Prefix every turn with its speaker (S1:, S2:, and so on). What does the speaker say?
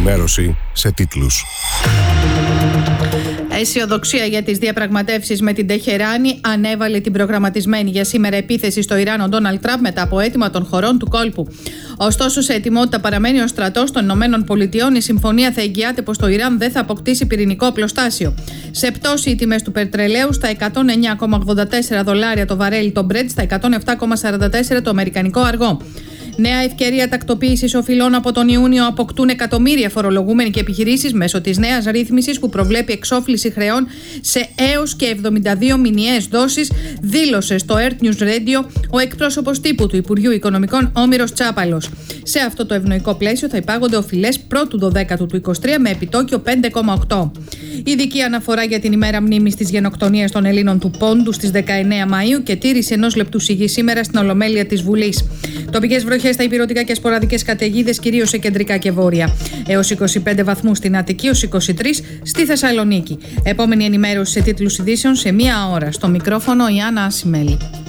S1: ενημέρωση σε τίτλους.
S2: Αισιοδοξία για τις διαπραγματεύσεις με την Τεχεράνη ανέβαλε την προγραμματισμένη για σήμερα επίθεση στο Ιράν ο Ντόναλντ Τραμπ μετά από αίτημα των χωρών του κόλπου. Ωστόσο, σε ετοιμότητα παραμένει ο στρατός των ΗΠΑ. Η συμφωνία θα εγγυάται πως το Ιράν δεν θα αποκτήσει πυρηνικό οπλοστάσιο. Σε πτώση, οι τιμές του πετρελαίου στα $109,84 το βαρέλι το Brent, στα $107,44 το αμερικανικό αργό. Νέα ευκαιρία τακτοποίησης οφειλών από τον Ιούνιο αποκτούν εκατομμύρια φορολογούμενοι και επιχειρήσεις μέσω της νέας ρύθμισης που προβλέπει εξόφληση χρεών σε έως και 72 μηνιαίες δόσεις, δήλωσε στο Earth News Radio ο εκπρόσωπος τύπου του Υπουργείου Οικονομικών Όμηρος Τσάπαλος. Σε αυτό το ευνοϊκό πλαίσιο θα υπάγονται οφειλές πρώτου 12ου του 2023 με επιτόκιο 5,8. Ειδική αναφορά για την ημέρα μνήμης της γενοκτονίας των Ελλήνων του Πόντου στις 19 Μαΐου και τήρηση 1 λεπτού σιγής σήμερα στην Ολομέλεια της Βουλής. Τοπικές βροχές στα ηπειρωτικά και σποραδικές καταιγίδες, κυρίως σε κεντρικά και βόρεια. Έως 25 βαθμούς στην Αττική, ως 23 στη Θεσσαλονίκη. Επόμενη ενημέρωση σε τίτλους ειδήσεων σε 1 ώρα. Στο μικρόφωνο η Άννα Ασημέλη.